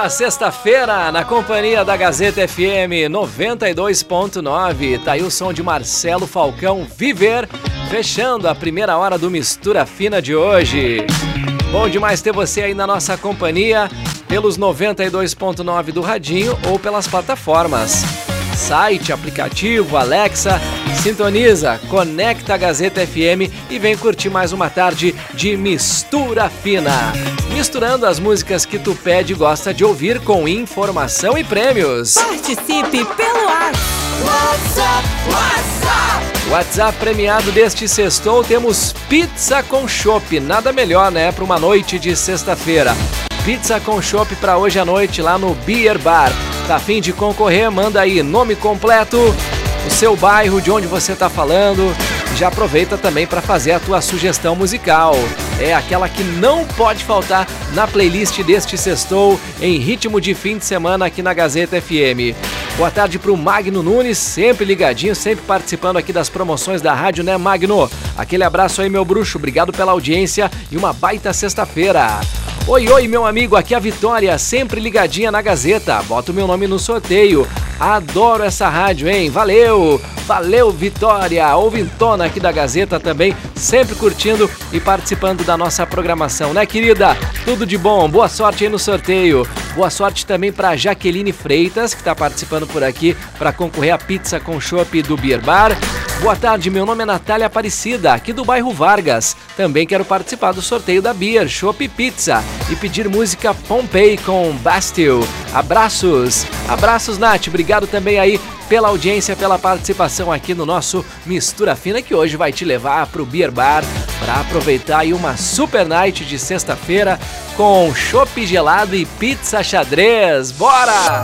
Boa sexta-feira, na companhia da Gazeta FM 92.9. Tá aí o som de Marcelo Falcão, Viver, fechando a primeira hora do Mistura Fina de hoje. Bom demais ter você aí na nossa companhia, pelos 92.9 do radinho ou pelas plataformas. Site, aplicativo, Alexa, sintoniza, conecta a Gazeta FM e vem curtir mais uma tarde de Mistura Fina. Misturando as músicas que tu pede e gosta de ouvir com informação e prêmios. Participe pelo WhatsApp. WhatsApp premiado deste sextou, temos pizza com chopp. Nada melhor, né, para uma noite de sexta-feira. Pizza com chopp para hoje à noite lá no Beer Bar. Tá a fim de concorrer? Manda aí nome completo, o seu bairro, de onde você tá falando. Já aproveita também para fazer a tua sugestão musical. É aquela que não pode faltar na playlist deste sextou, em ritmo de fim de semana aqui na Gazeta FM. Boa tarde pro Magno Nunes, sempre ligadinho, sempre participando aqui das promoções da rádio, né, Magno? Aquele abraço aí, meu bruxo, obrigado pela audiência e uma baita sexta-feira. Oi, meu amigo, aqui é a Vitória, sempre ligadinha na Gazeta. Bota o meu nome no sorteio. Adoro essa rádio, hein? Valeu, Vitória, ouvintona aqui da Gazeta também, sempre curtindo e participando da nossa programação, né, querida? Tudo de bom, boa sorte aí no sorteio. Boa sorte também para Jaqueline Freitas, que está participando por aqui para concorrer a pizza com chopp do Beer Bar. Boa tarde, meu nome é Natália Aparecida, aqui do bairro Vargas. Também quero participar do sorteio da Beer, Chopp Pizza e pedir música Pompei com Bastille. Abraços, Nath, obrigado também aí pela audiência, pela participação aqui no nosso Mistura Fina, que hoje vai te levar pro Beer Bar para aproveitar aí uma super night de sexta-feira com chopp gelado e pizza xadrez. Bora!